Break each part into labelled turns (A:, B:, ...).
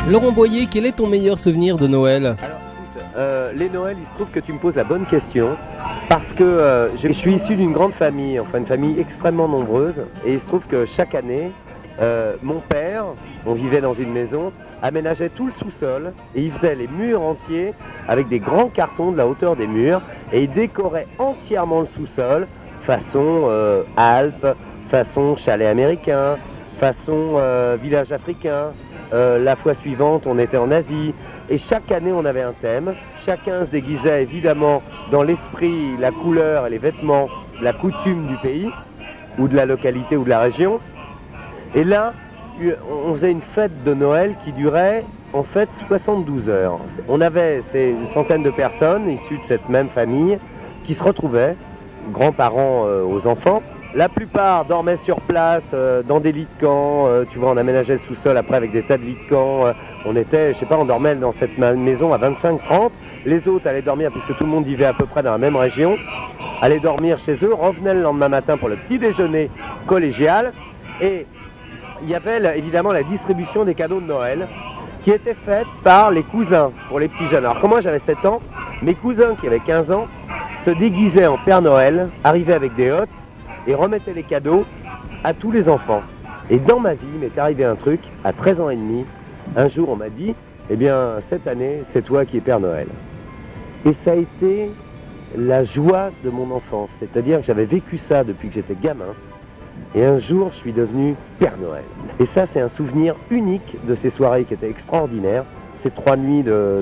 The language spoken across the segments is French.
A: Laurent Boyer, quel est ton meilleur souvenir de Noël ?
B: Alors écoute, les Noëls, il se trouve que tu me poses la bonne question parce que je suis issu d'une grande famille, enfin une famille extrêmement nombreuse, et il se trouve que chaque année, mon père, on vivait dans une maison, aménageait tout le sous-sol et il faisait les murs entiers avec des grands cartons de la hauteur des murs et il décorait entièrement le sous-sol façon Alpes, façon chalet américain, façon village africain. La fois suivante, on était en Asie et chaque année on avait un thème. Chacun se déguisait évidemment dans l'esprit, la couleur et les vêtements, la coutume du pays ou de la localité ou de la région. Et là, on faisait une fête de Noël qui durait en fait 72 heures. On avait une centaine de personnes issues de cette même famille qui se retrouvaient, grands-parents aux enfants. La plupart dormaient sur place, dans des lits de camp. Tu vois, on aménageait le sous-sol après avec des tas de lits de camp. On était, je sais pas, on dormait dans cette maison à 25-30. Les autres allaient dormir, puisque tout le monde vivait à peu près dans la même région, allaient dormir chez eux, revenaient le lendemain matin pour le petit déjeuner collégial. Et il y avait évidemment la distribution des cadeaux de Noël qui était faite par les cousins pour les petits jeunes. Alors comme moi j'avais 7 ans, mes cousins qui avaient 15 ans se déguisaient en Père Noël, arrivaient avec des hottes et remettaient les cadeaux à tous les enfants. Et dans ma vie, il m'est arrivé un truc, à 13 ans et demi, un jour on m'a dit, eh bien cette année c'est toi qui es Père Noël. Et ça a été la joie de mon enfance, c'est-à-dire que j'avais vécu ça depuis que j'étais gamin. Et un jour, je suis devenu Père Noël. Et ça, c'est un souvenir unique de ces soirées qui étaient extraordinaires. Ces 3 nuits de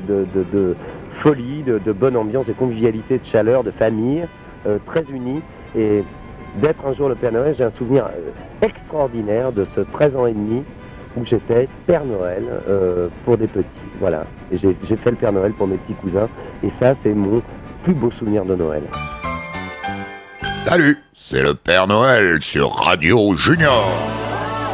B: folie, de bonne ambiance, de convivialité, de chaleur, de famille, très unis. Et d'être un jour le Père Noël, j'ai un souvenir extraordinaire de ce 13 ans et demi où j'étais Père Noël pour des petits. Voilà. Et j'ai fait le Père Noël pour mes petits cousins. Et ça, c'est mon plus beau souvenir de Noël.
C: Salut, c'est le Père Noël sur Radio Junior.